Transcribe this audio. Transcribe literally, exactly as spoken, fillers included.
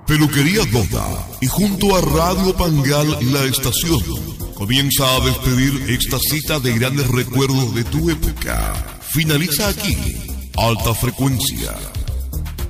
Peluquería Doda y junto a Radio Pangal La Estación comienza a despedir esta cita de grandes recuerdos de tu época. Finaliza aquí Alta Frecuencia.